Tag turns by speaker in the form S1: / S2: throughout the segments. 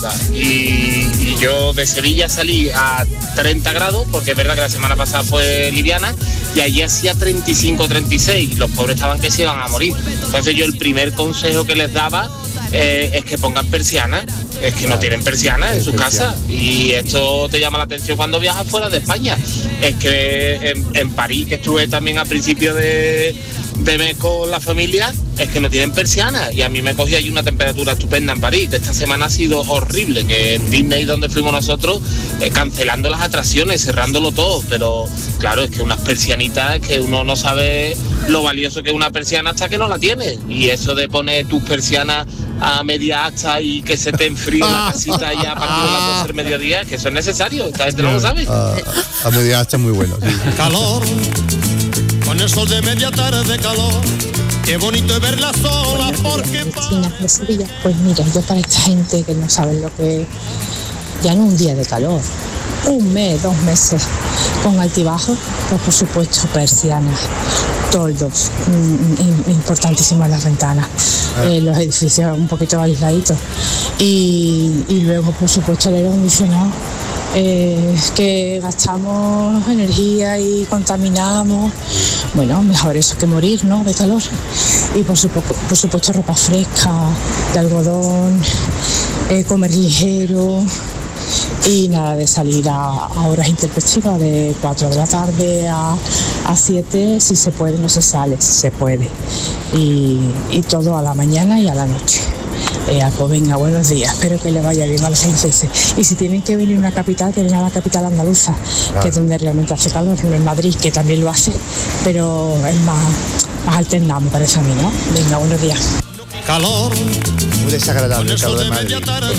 S1: Y yo de Sevilla salí a 30 grados, porque es verdad que la semana pasada fue liviana, y allí hacía 35, 36, los pobres estaban que se iban a morir. Entonces yo el primer consejo que les daba es que pongan persianas, es que no tienen persianas en sus casas, y esto te llama la atención cuando viajas fuera de España. Es que en París, que estuve también a principio de mes con la familia, es que no tienen persianas, y a mí me cogió allí una temperatura estupenda en París. Esta semana ha sido horrible, que en Disney, donde fuimos nosotros, cancelando las atracciones, cerrándolo todo, pero claro, es que unas persianitas, que uno no sabe lo valioso que es una persiana hasta que no la tiene, y eso de poner tus persianas a media asta y que se te enfríe la casita ya a partir de las 12 del mediodía, que eso es necesario, esta gente no lo sabe.
S2: A media asta es muy bueno, sí.
S3: Calor, con el sol de media tarde, calor. Qué bonito es verla sola porque...
S4: Vecinas de Sevilla. Pues mira, yo para esta gente que no saben lo que es, ya no un día de calor, un mes, 2 meses, con altibajos, pues por supuesto persianas, toldos, importantísimas las ventanas, los edificios un poquito aisladitos, y luego por supuesto el aire acondicionado, que gastamos energía y contaminamos. Bueno, mejor eso que morir, ¿no?, de calor. Y por supuesto ropa fresca, de algodón, comer ligero, y nada de salir a horas intempestivas, de 4 de la tarde a 7, si se puede, no se sale, si se puede. Y todo a la mañana y a la noche. Pues venga, buenos días, espero que le vaya bien a los franceses. Y si tienen que venir a una capital, que vengan a la capital andaluza, que es donde realmente hace calor, no en Madrid, que también lo hace, pero es más alternado, me parece a mí, ¿no? Venga, buenos días.
S3: Calor,
S2: Muy desagradable el calor de Madrid.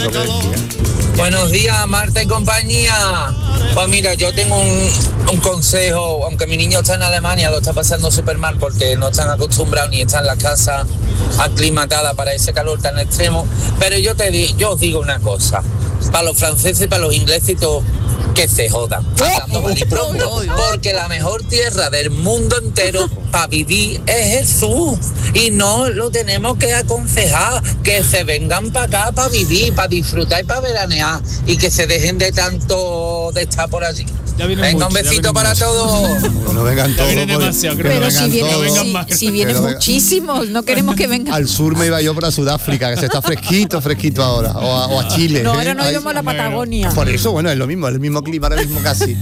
S5: Buenos días, Marta y compañía. Pues mira, yo tengo un consejo, aunque mi niño está en Alemania, lo está pasando súper mal porque no están acostumbrados ni están en la casa aclimatada para ese calor tan extremo, pero yo os digo una cosa, para los franceses, para los ingleses y todo, que se jodan, hablando mal y pronto, porque la mejor tierra del mundo entero para vivir es Jesús, y no lo tenemos que aconsejar, que se vengan para acá para vivir, para disfrutar y para veranear, y que se dejen de tanto de estar por allí. Venga, un besito para todos.
S2: No vengan todos.
S6: Pero si vienen muchísimos, no queremos que vengan.
S2: Al sur me iba yo para Sudáfrica, que se está fresquito ahora, o a Chile.
S6: No, ahora no íbamos a la Patagonia.
S2: Por eso, bueno, es lo mismo, el mismo clima ahora mismo casi.